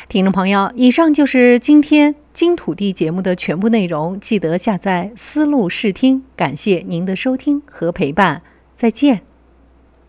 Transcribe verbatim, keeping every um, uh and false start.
听众朋友，以上就是今天金土地节目的全部内容，记得下载思路视听，感谢您的收听和陪伴，再见。